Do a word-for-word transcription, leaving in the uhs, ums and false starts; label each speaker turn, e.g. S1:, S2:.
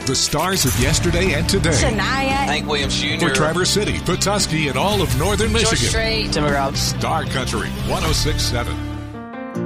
S1: The stars of yesterday and today.
S2: Shania.
S3: Hank Williams Junior
S1: For Traverse City, Petoskey, and all of northern Michigan.
S2: Strait.
S3: Timmy Rob.
S1: Star Country one oh six point seven.